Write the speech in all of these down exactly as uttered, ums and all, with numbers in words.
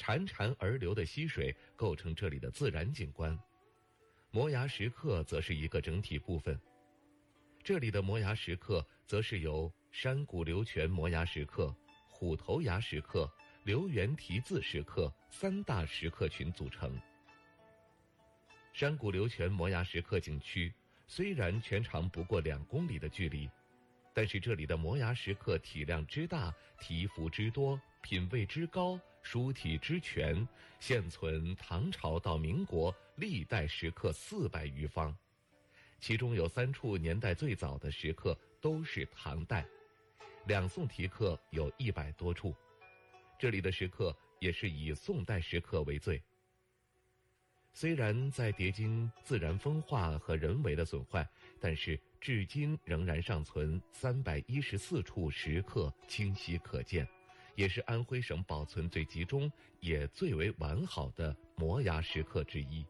潺潺而流的溪水构成这里的自然景观。摩崖石刻则是一个整体部分，这里的摩崖石刻则是由山谷流泉摩崖石刻、虎头崖石刻、流源题字石刻三大石刻群组成。山谷流泉摩崖石刻景区虽然全长不过两公里的距离，但是这里的摩崖石刻体量之大，题幅之多，品位之高，书体之全，现存唐朝到民国历代石刻四百余方，其中有三处年代最早的石刻都是唐代，两宋题刻有一百多处。这里的石刻也是以宋代石刻为最。虽然在叠经自然风化和人为的损坏，但是至今仍然尚存三百一十四处石刻清晰可见，也是安徽省保存最集中也最为完好的摩崖石刻之一。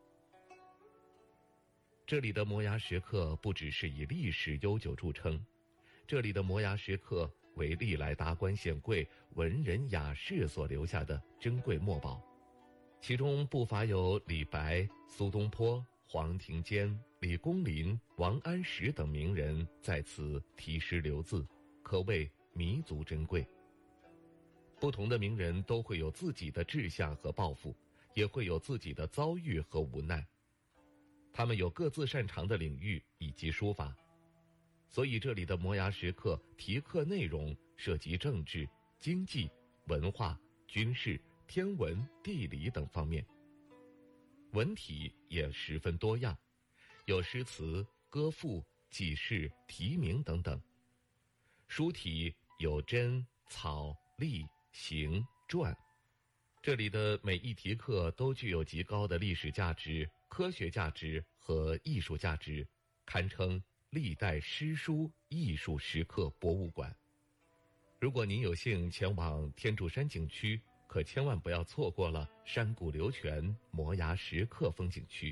这里的摩崖石刻不只是以历史悠久著称，这里的摩崖石刻为历来达官显贵、文人雅士所留下的珍贵墨宝，其中不乏有李白、苏东坡、黄庭坚、李公麟、王安石等名人在此题诗留字，可谓弥足珍贵。不同的名人都会有自己的志向和抱负，也会有自己的遭遇和无奈，他们有各自擅长的领域以及书法，所以这里的摩崖石刻题刻内容涉及政治、经济、文化、军事、天文、地理等方面，文体也十分多样，有诗词、歌赋、记事、题名等等。书体有真、草、隶、行、篆。这里的每一题刻都具有极高的历史价值、科学价值和艺术价值，堪称历代诗书艺术石刻博物馆。如果您有幸前往天柱山景区，可千万不要错过了山谷流泉摩崖石刻风景区。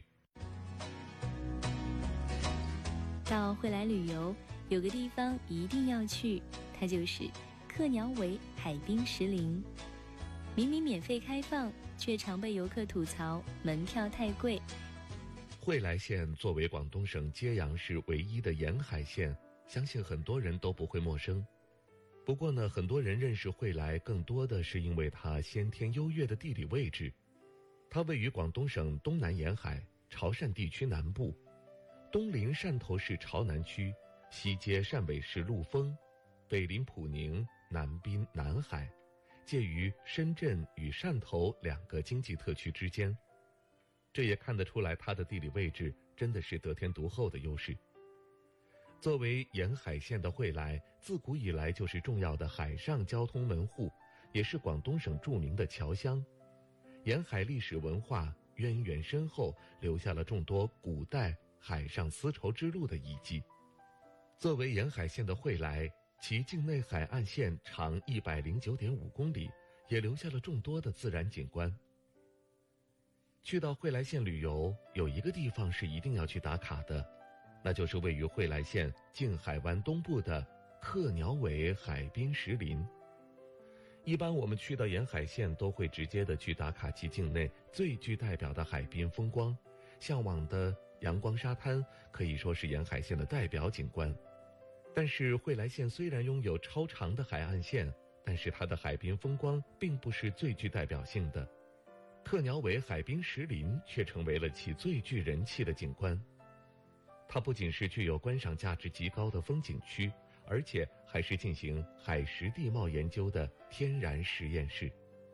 到惠来旅游，有个地方一定要去，它就是克鸟尾海滨石林。明明免费开放，却常被游客吐槽门票太贵。 惠来县作为广东省揭阳市唯一的沿海县，相信很多人都不会陌生。不过呢，很多人认识惠来更多的是因为它先天优越的地理位置。它位于广东省东南沿海潮汕地区南部，东临汕头市潮南区，西接汕尾市陆丰，北临普宁，南滨南海，介于深圳与汕头两个经济特区之间。这也看得出来它的地理位置真的是得天独厚的优势。作为沿海县的惠来，自古以来就是重要的海上交通门户，也是广东省著名的侨乡。沿海历史文化渊源深厚，留下了众多古代海上丝绸之路的遗迹。作为沿海县的惠来，其境内海岸线长 一百零九点五公里，也留下了众多的自然景观。去到惠来县旅游，有一个地方是一定要去打卡的，那就是位于惠来县静海湾东部的克鸟尾海滨石林。一般我们去到沿海县都会直接的去打卡其境内最具代表的海滨风光，向往的阳光沙滩可以说是沿海县的代表景观。但是惠来县虽然拥有超长的海岸线，但是它的海滨风光并不是最具代表性的。克鸟尾海滨石林却成为了其最具人气的景观。它不仅是具有观赏价值极高的风景区，而且还是进行海蚀地貌研究的天然实验室。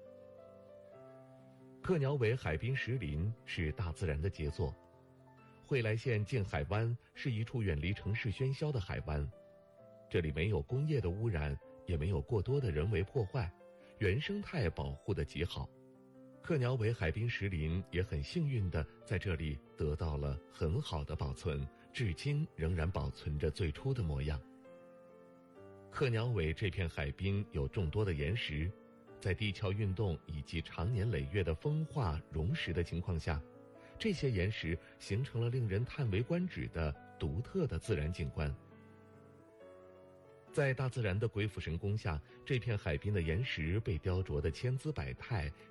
克鸟尾海滨石林是大自然的杰作。惠来县静海湾是一处远离城市喧嚣的海湾，这里没有工业的污染，也没有过多的人为破坏，原生态保护得极好。克鸟尾海滨石林也很幸运地在这里得到了很好的保存，至今仍然保存着最初的模样。克鸟尾这片海滨有众多的岩石，在地壳运动以及长年累月的风化溶蚀的情况下，这些岩石形成了令人叹为观止的独特的自然景观。在大自然的鬼斧神工下，这片海滨的岩石被雕琢得千姿百态，